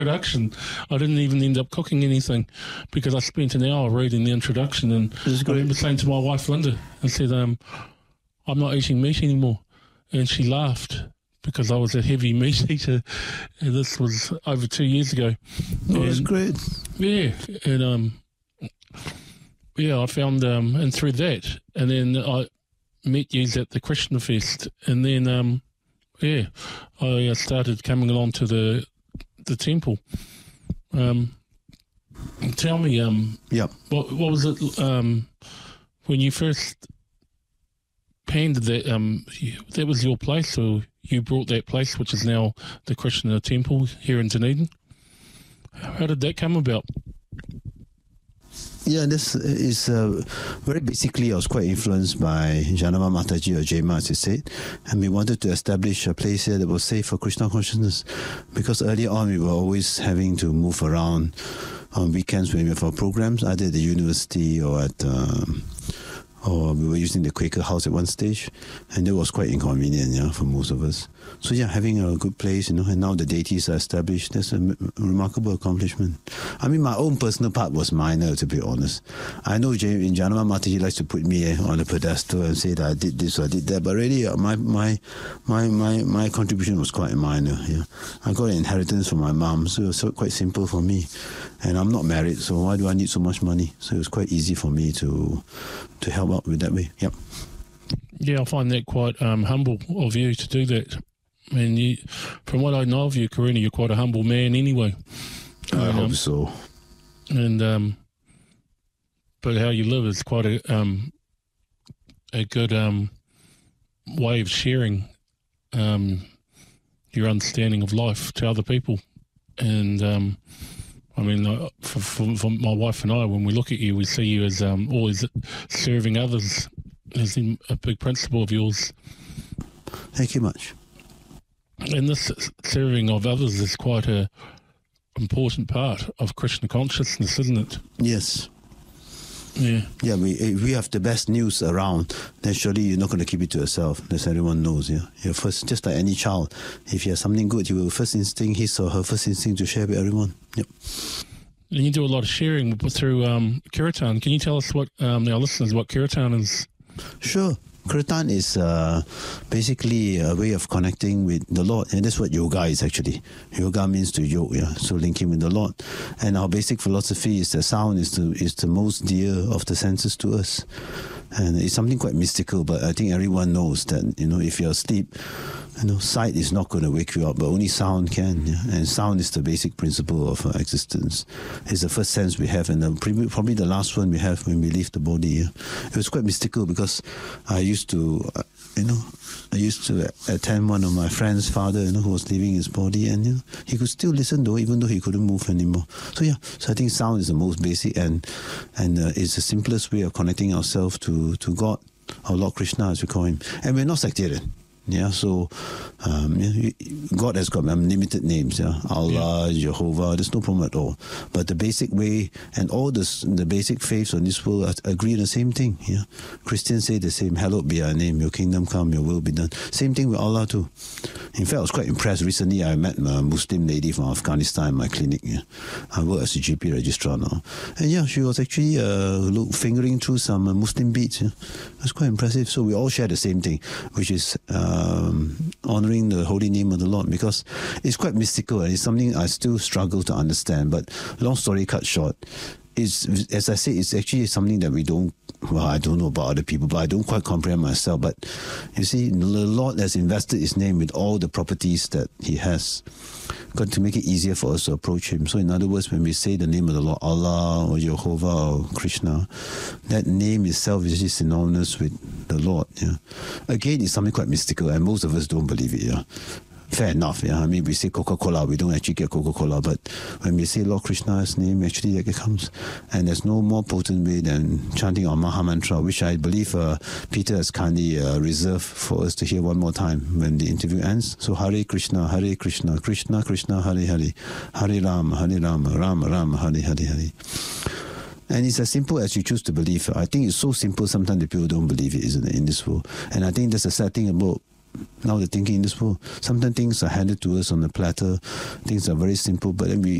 introduction. I didn't even end up cooking anything because I spent an hour reading the introduction, and I remember saying to my wife Linda, I said, I'm not eating meat anymore. And she laughed because I was a heavy meat eater, and this was over 2 years ago. Oh, that's great. Yeah, and I found, and through that, and then I met you at the Krishna Fest, and then, I started coming along to the temple. Tell me, what was it when you first panned that? That was your place, or you brought that place, which is now the Krishna Temple here in Dunedin. How did that come about? Yeah, this is very basically, I was quite influenced by Janama Mataji, or Jema, as you said, and we wanted to establish a place here that was safe for Krishna consciousness, because early on we were always having to move around on weekends when we have our programs, either at the university or or we were using the Quaker house at one stage, and that was quite inconvenient, for most of us. So having a good place, and now the deities are established, that's a remarkable accomplishment. I mean, my own personal part was minor, to be honest. I know in Janama Mataji likes to put me on a pedestal and say that I did this or I did that, but really my contribution was quite minor. I got an inheritance from my mom, so it was quite simple for me. And I'm not married, so why do I need so much money? So it was quite easy for me to help out with that way. Yep. Yeah, I find that quite humble of you to do that. And you, from what I know of you, Karuna, you're quite a humble man anyway. I hope so. And but how you live is quite a good way of sharing your understanding of life to other people. And I mean, for my wife and I, when we look at you, we see you as always serving others as a big principle of yours. Thank you much. And this serving of others is quite an important part of Krishna consciousness, isn't it? Yes. Yeah. Yeah, if we have the best news around, then surely you're not going to keep it to yourself. As everyone knows, You're first, just like any child, if you have something good, you will first instinct, his or her first instinct to share with everyone. Yep. And you do a lot of sharing through Kirtan. Can you tell us what our listeners what Kirtan is? Sure. Kirtan is basically a way of connecting with the Lord, and that's what yoga is actually. Yoga means to yoke, so linking with the Lord. And our basic philosophy is that sound is the most dear of the senses to us. And it's something quite mystical, but I think everyone knows that, if you're asleep, sight is not going to wake you up, but only sound can. And sound is the basic principle of existence. It's the first sense we have, and probably the last one we have when we leave the body. It was quite mystical because I used to attend one of my friend's father, who was leaving his body, and he could still listen though, even though he couldn't move anymore. So I think sound is the most basic, and it's the simplest way of connecting ourselves to God, our Lord Krishna, as we call him. And we're not sectarian. So God has got unlimited names. Allah, Jehovah, there's no problem at all. But the basic way and all the basic faiths on this world agree on the same thing. Christians say the same, hallowed be our name, your kingdom come, your will be done. Same thing with Allah too. In fact, I was quite impressed. Recently, I met a Muslim lady from Afghanistan in my clinic. I work as a GP registrar now. And she was actually fingering through some Muslim beads. It was quite impressive. So we all share the same thing, which is honoring the holy name of the Lord, because it's quite mystical and it's something I still struggle to understand. But long story cut short, as I say, it's actually something that we don't, I don't know about other people, but I don't quite comprehend myself. But you see, the Lord has invested his name with all the properties that he has, got to make it easier for us to approach him. So in other words, when we say the name of the Lord, Allah or Jehovah or Krishna, that name itself is just synonymous with the Lord. Again, it's something quite mystical, and most of us don't believe it. Fair enough. I mean, we say Coca-Cola, we don't actually get Coca-Cola, but when we say Lord Krishna's name, actually that comes. And there's no more potent way than chanting our Maha Mantra, which I believe Peter has kindly reserved for us to hear one more time when the interview ends. So Hare Krishna, Krishna Krishna, Hare Hare, Hare Rama, Rama Rama, Hare Hare. And it's as simple as you choose to believe. I think it's so simple sometimes that people don't believe it, isn't it, in this world. And I think that's the sad thing about now the thinking in this world. Sometimes things are handed to us on a platter. Things are very simple, but then we